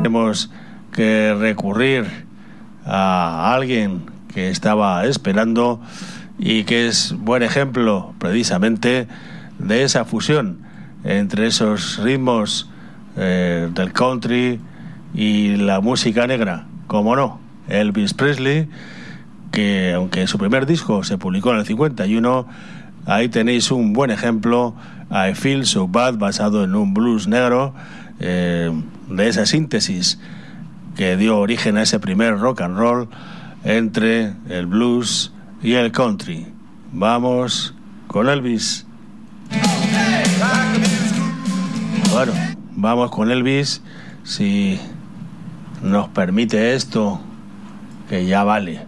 tenemos que recurrir a alguien que estaba esperando y que es buen ejemplo precisamente de esa fusión entre esos ritmos del country y la música negra, como no, Elvis Presley, que aunque su primer disco se publicó en el 51, ahí tenéis un buen ejemplo, I Feel So Bad, basado en un blues negro, de esa síntesis que dio origen a ese primer rock and roll entre el blues y el country. Vamos con Elvis. Bueno, vamos con Elvis, si nos permite esto, que ya vale.